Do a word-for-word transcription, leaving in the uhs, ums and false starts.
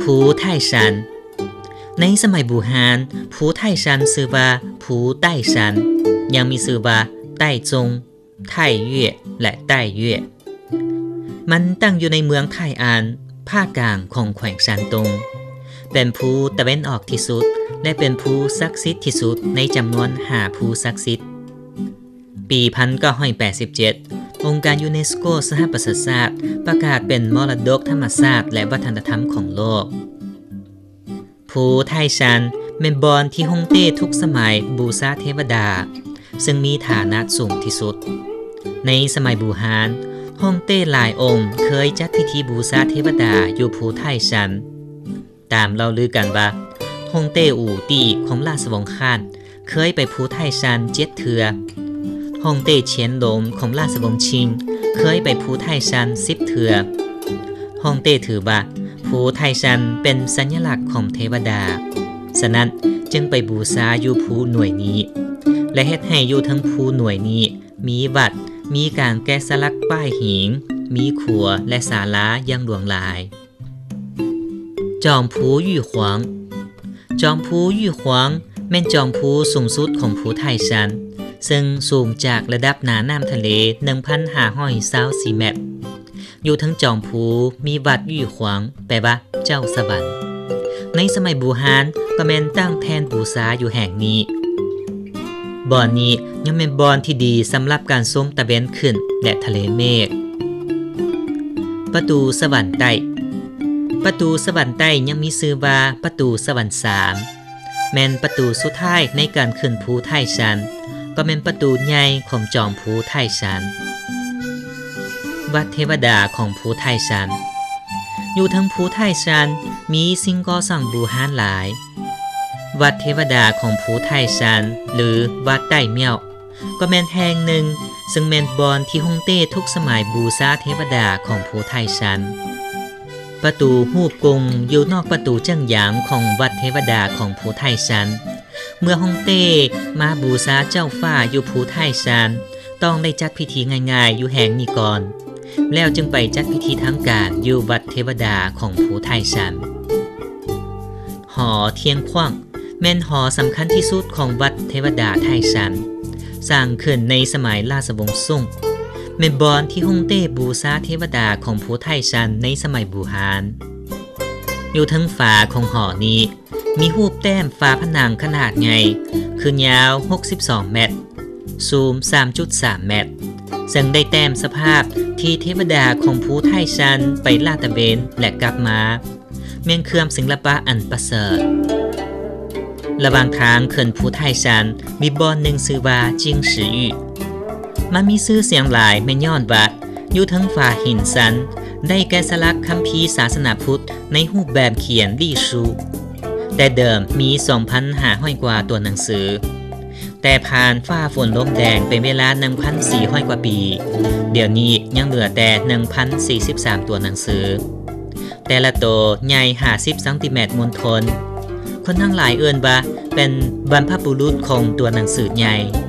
ภูไทชันในสมัยบูฮานภูไทชันชื่อว่าภูใต้ชันยังมีชื่อว่าใต้จงไต้เย่และใต้เย่มันตั้งอยู่ในเมืองไทอานภาคกลางของแขวงซานตงเป็นภูตะเวนออกที่สุดและเป็นภูศักดิ์สิทธิ์ที่สุดในจำนวนห้าภูศักดิ์สิทธิ์ปีหนึ่งพันเก้าร้อยแปดสิบเจ็ดองค์การยูเนสโกสหประชาชาติประกาศเป็นมรดกธรรมชาติและวัฒนธรรมของโลกภูไทชันเป็นบอนที่ฮ่องเต้ทุกสมัยบูชาเทวดาซึ่งมีฐานะสูงที่สุดในสมัยบูฮานฮ่องเต้หลายองค์เคยจัดพิธีบูชาเทวดาอยู่ภูไทชันตามเล่าลือกันว่าฮ่องเต้อู่ตีของราชวงศ์ข้านเคยไปภูไทชันเจ็ดเทือฮ่องเต้เฉียนหลงของราชวงศ์ชิงเคยไปภูไทชันสิบเทือฮ่องเต้ถือว่าภูไทชันเป็นสัญลักษณ์ของเทวดาฉะนั้นจึงไปบูชาอยู่ภูหน่วยนี้และเฮ็ดให้อยู่ทั้งภูหน่วยนี้มีวัดมีการแกะสลักป้ายหิงมีขัวและศาลาอย่างหลวงหลายจอมภูยี่หวงจอมภูยี่หวงแม่นจอมภูสูงสุดของภูไทชันซึ่งสูงจากระดับหน้าน้ำทะเล หนึ่งพันห้าร้อยยี่สิบสี่ เมตรอยู่ทั้งจอมภูมีวัดยี่หวงแปลว่าเจ้าสวรรค์ในสมัยบูฮานก็แม่นตั้งแทนบูชาอยู่แห่งนี้บ่อนนี้ยังเป็นบ่อนที่ดีสำหรับการชมตะเวนขึ้นและทะเลเมฆประตูสวรรค์ใต้ประตูสวรรค์ใต้ยังมีชื่อว่าประตูสวรรค์สามแม่นประตูสุดท้ายในการขึ้นภูไทชันก็เป็นประตูใหญ่ของจอมภูไทชันวัดเทวดาของภูไทชันอยู่ทั้งภูไทชันมีสิ่งก่อสร้างบูฮานหลายวัดเทวดาของภูไทชันหรือวัดใต้เมี่ยวก็แม่นแห่งหนึ่งซึ่งแม่นบอนที่ฮ่องเต้ทุกสมัยบูชาเทวดาของภูไทชันประตูฮูบกงอยู่นอกประตูเจิ้งหยางของวัดเทวดาของภูไทชันเมื่อฮ่องเต้มาบูชาเจ้าฟ้าอยู่ภูไทชันต้องได้จัดพิธีง่ายๆอยู่แห่งนี้ก่อนแล้วจึงไปจัดพิธีทางการอยู่วัดเทวดาของภูไทชันหอเทียงขว้างแม่นหอสำคัญที่สุดของวัดเทวดาไทชันสร้างขึ้นในสมัยราชวงศ์ซ่งแม่นบอนที่ฮ่องเต้บูชาเทวดาของภูไทชันในสมัยบูฮานอยู่ทั้งฝาของหอนี้มีรูปแต้มฝาผนังขนาดใหญ่คือยาวหกสิบสองเมตรสูง สามจุดสาม เมตรซึ่งได้แต้มสภาพที่เทวดาของภูไทชันไปลาดตระเวนและกลับมาแม่นเครื่องศิลปะอันประเสริฐระหว่างทางขึ้นภูไทชันมีบ่อนหนึ่งชื่อว่าจิงสือยู่มันมีชื่อเสียงหลายแม่นย้อนว่าอยู่ทั้งฝาหินซันได้แกะสลักคัมภีร์ศาสนาพุทธในรูปแบบเขียนลี่ชูแต่เดิมมี สองพันห้าร้อย กว่าตัวหนังสือแต่ผ่านฟ้าฝนลมแดงเป็นเวลา หนึ่งพันสี่ร้อย กว่าปีเดี๋ยวนี้ยังเหลือแต่ หนึ่งพันสี่สิบสาม ตัวหนังสือแต่ละตัวใหญ่ห้าสิบเซนติเมตรมณฑลคนทั้งหลายเอิ้นว่าเป็นบรรพบุรุษของตัวหนังสือใหญ่